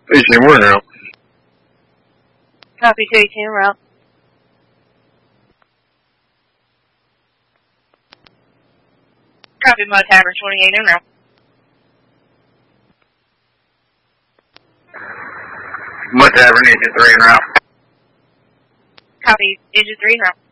18 we're en route. Copy 218 en route. Copy Mud Tavern 28 en route. Mud Tavern, Agent 3 en route. Copy Agent 3 en route.